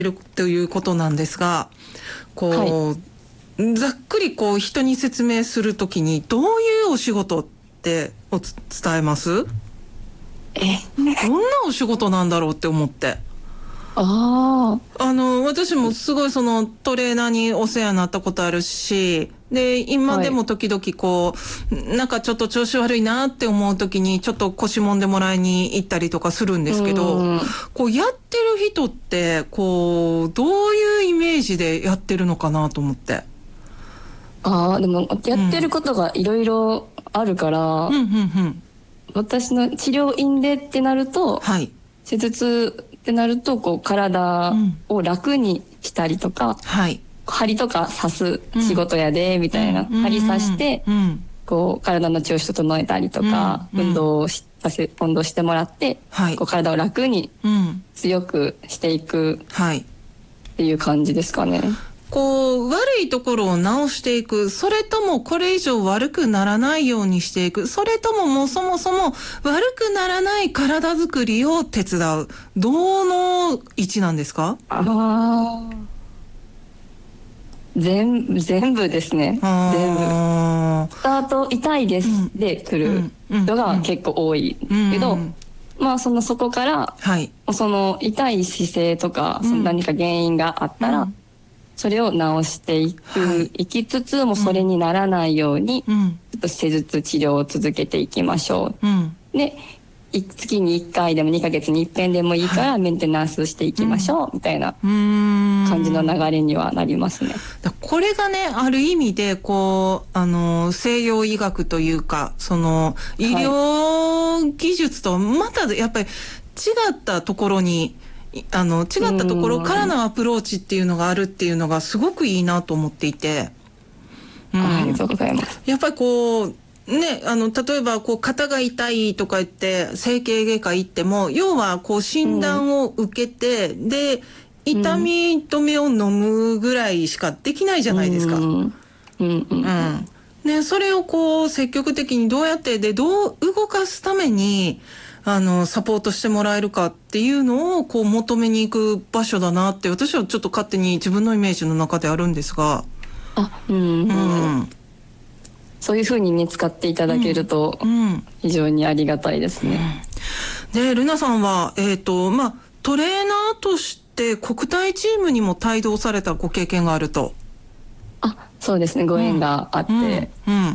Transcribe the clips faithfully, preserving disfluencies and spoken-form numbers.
るということなんですが、こう、はい、ざっくりこう人に説明するときにどういうお仕事ってお伝えます？ えどんなお仕事なんだろうって思って。 ああの私もすごいそのトレーナーにお世話になったことあるし、で今でも時々こう、はい、なんかちょっと調子悪いなって思う時にちょっと腰もんでもらいに行ったりとかするんですけど、こうやってる人ってこうどういうイメージでやってるのかなと思って。 ああ、でもやってることがいろいろあるから、 うんうんうん、 私の治療院でってなると、 はい、 施術ってなるとこう体を楽にしたりとか、うん、はい、針とか刺す仕事やで、うん、みたいな、うん、針刺して、うん、こう体の調子整えたりとか、うん、運動をしさせ運動してもらって、はい、こう体を楽に強くしていくっていう感じですかね。 こう悪いところを直していく、それともこれ以上悪くならないようにしていく、それとももうそもそも悪くならない体づくりを手伝う、どの位置なんですか？ ああ、全部全部ですね。全部スタート痛いです、うん、で来る人が結構多いけど、うんうん、まあそのそこから、はい、その痛い姿勢とか、その何か原因があったら、うん、それを直していく、はい、いきつつもそれにならないように、うん、ちょっと施術治療を続けていきましょう、うん、で月にいっかいでもにかげつにいっぺんでもいいからメンテナンスしていきましょう、うん、みたいな感じの流れにはなりますね。 これがね、ある意味でこうあの西洋医学というか、その医療技術とまたやっぱり違ったところに、あの違ったところからのアプローチっていうのがあるっていうのがすごくいいなと思っていて、 うん、ありがとうございます。 やっぱりこうね、あの例えばこう肩が痛いとか言って整形外科行っても、要はこう診断を受けて、うん、で痛み止めを飲むぐらいしかできないじゃないですか。うんうんうんうん、ね、それをこう積極的にどうやってでどう動かすためにあのサポートしてもらえるかっていうのをこう求めに行く場所だなって、私はちょっと勝手に自分のイメージの中であるんですが、 あ、うん、うん、そういうふうにね使っていただけると非常にありがたいですね。 うんうん、でルナさんは、えーとまあ、トレーナーとして国体チームにも帯同されたご経験があると。 あ、そうですね、ご縁があって、うんうんうん、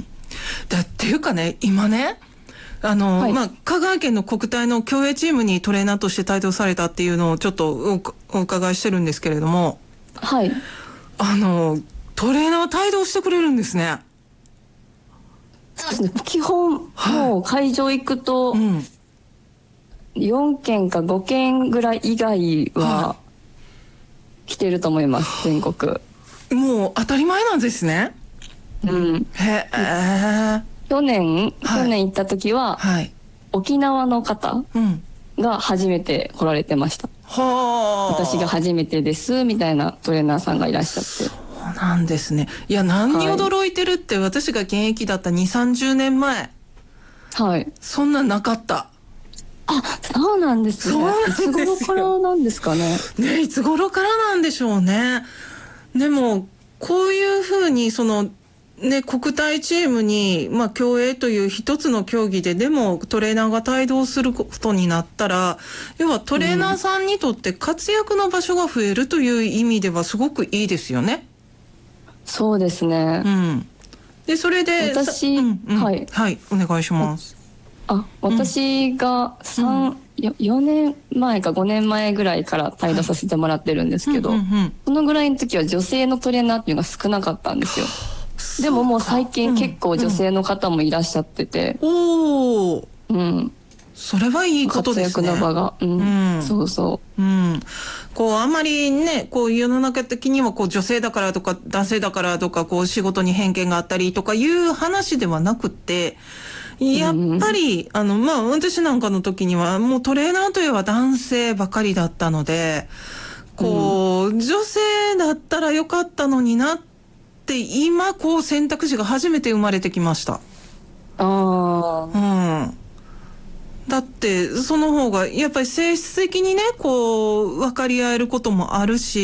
だっていうかね、今ねあの、はい、まあ、香川県の国体の競泳チームにトレーナーとして帯同されたっていうのをちょっと お, お伺いしてるんですけれども、 はい、 あのトレーナー帯同してくれるんですね。 そうですね、基本、はい、もう会場行くと、うん、よんけんかごけんぐらい以外は来てると思います、全国。 もう当たり前なんですね。 うん、 へえ。 去年、はい、去年行った時は、はい、沖縄の方が初めて来られてました。はあ、私が初めてですみたいなトレーナーさんがいらっしゃって。 そうなんですね。いや、何に驚いてるって、はい、私が現役だったにじゅう、さんじゅうねんまえ、はい、そんななかった。 あ、そうなんですね。そうなんですよ。いつ頃からなんですかね。 ね、いつ頃からなんでしょうね。でもこういうふうにそのね、国体チームに、まあ、競泳という一つの競技ででもトレーナーが帯同することになったら、要はトレーナーさんにとって活躍の場所が増えるという意味ではすごくいいですよね。 そうですね。 うん、でそれで私、うんうん、はい、 はい、お願いします。 あ、私がさん、うん、よねんまえかごねんまえぐらいから帯同させてもらってるんですけど、はい、うんうんうん、そのぐらいの時は女性のトレーナーっていうのが少なかったんですよ。でももう最近結構女性の方もいらっしゃってて、うん、おー、うん、 それはいいことですね。 活躍の場が、うんうん、そうそう、うん、 こうあんまりね、こう世の中的にはこう女性だからとか男性だからとかこう仕事に偏見があったりとかいう話ではなくって、やっぱり、うん、あのまあ私なんかの時にはもうトレーナーといえば男性ばかりだったので、こう、うん、女性だったらよかったのになってで今こう選択肢が初めて生まれてきました。 ああ、 だってその方がやっぱり性質的にねこう分かり合えることもあるし